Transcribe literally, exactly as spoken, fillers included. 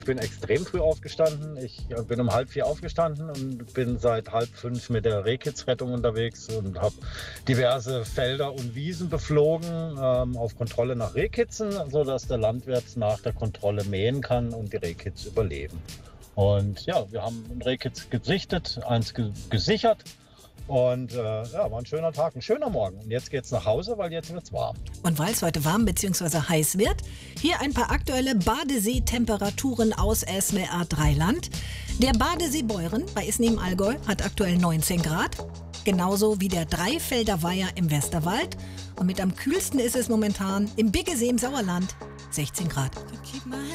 Ich bin extrem früh aufgestanden. Ich bin um halb vier aufgestanden und bin seit halb fünf mit der Rehkitzrettung unterwegs und habe diverse Felder und Wiesen beflogen ähm, auf Kontrolle nach Rehkitzen, sodass der Landwirt nach der Kontrolle mähen kann und die Rehkitz überleben. Und ja, wir haben ein Rehkitz gesichtet, eins ge gesichert. Und äh, ja, war ein schöner Tag, ein schöner Morgen. Und jetzt geht's nach Hause, weil jetzt wird's warm. Und weil es heute warm bzw. heiß wird, hier ein paar aktuelle Badesee-Temperaturen aus S W R drei Land. Der Badesee Beuren bei Isny im Allgäu hat aktuell neunzehn Grad. Genauso wie der Dreifelder Weiher im Westerwald. Und mit am kühlsten ist es momentan im Biggesee im Sauerland, sechzehn Grad.